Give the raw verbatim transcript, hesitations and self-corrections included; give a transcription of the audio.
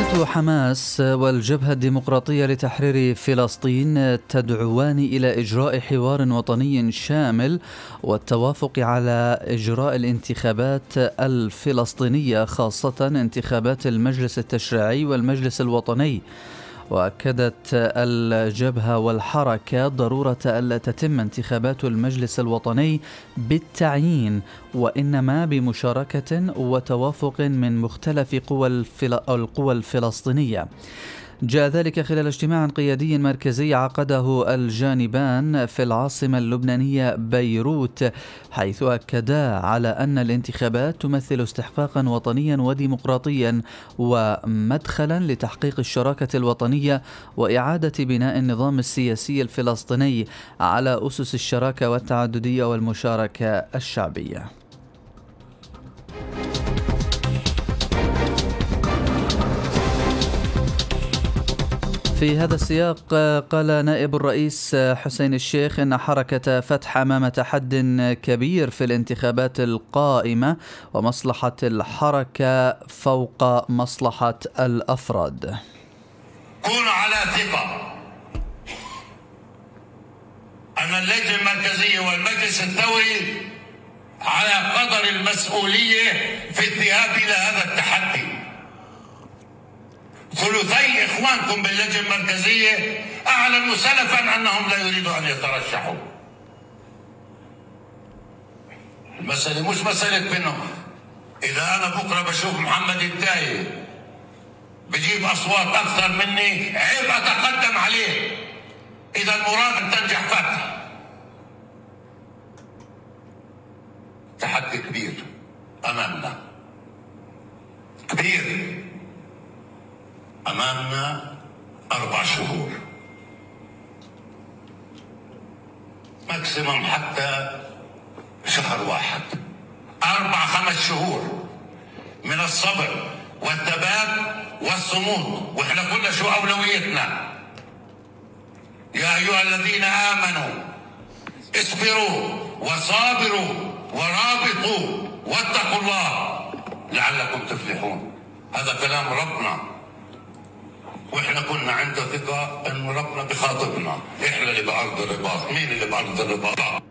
حركة حماس والجبهة الديمقراطية لتحرير فلسطين تدعوان إلى إجراء حوار وطني شامل والتوافق على إجراء الانتخابات الفلسطينية، خاصة انتخابات المجلس التشريعي والمجلس الوطني. وأكدت الجبهة والحركة ضرورة ألا تتم انتخابات المجلس الوطني بالتعيين، وإنما بمشاركة وتوافق من مختلف قوى القوى الفلسطينية. جاء ذلك خلال اجتماع قيادي مركزي عقده الجانبان في العاصمة اللبنانية بيروت، حيث أكدا على أن الانتخابات تمثل استحقاقا وطنيا وديمقراطيا ومدخلا لتحقيق الشراكة الوطنية وإعادة بناء النظام السياسي الفلسطيني على أسس الشراكة والتعددية والمشاركة الشعبية. في هذا السياق قال نائب الرئيس حسين الشيخ إن حركة فتح أمام تحد كبير في الانتخابات القائمة، ومصلحة الحركة فوق مصلحة الأفراد. كونوا على ثقة أن اللجنة المركزية والمجلس الثوري على قدر المسؤولية في الذهاب إلى هذا التحدي. ثلثي إخوانكم باللجنة المركزية أعلنوا سلفا أنهم لا يريدوا أن يترشحوا. المسألة مش مسألة منهم. إذا أنا بكرة بشوف محمد التاي بجيب أصوات أكثر مني، عيب أتقدم عليه. إذا المراد أن تنجح فتح. تحدي كبير أمامنا، كبير أمامنا. أربع شهور ماكسيموم، حتى شهر واحد. أربع خمس شهور من الصبر والثبات والصمود، وإحنا قلنا شو أولويتنا. يا أيها الذين آمنوا اصبروا وصابروا ورابطوا واتقوا الله لعلكم تفلحون. هذا كلام ربنا، واحنا كنا عنده ثقة انه ربنا بخاطبنا. احنا اللي بأرض الرباط. مين اللي بأرض الرباط؟